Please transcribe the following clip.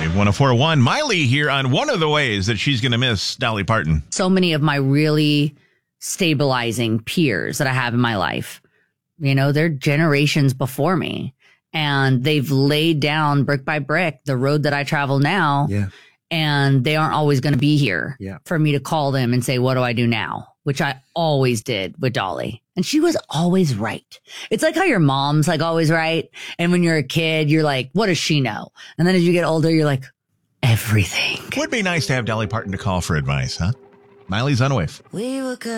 104.1. Miley here on one of the ways that she's going to miss Dolly Parton. So many of my really stabilizing peers that I have in my life, they're generations before me, and they've laid down brick by brick the road that I travel now. Yeah. And they aren't always going to be here Yeah. for me to call them and say, what do I do now? Which I always did with Dolly. And she was always right. It's like how your mom's like always right. And when you're a kid, you're like, what does she know? And then as you get older, you're like, everything. Would be nice to have Dolly Parton to call for advice, huh? Miley's on a wave. We were good.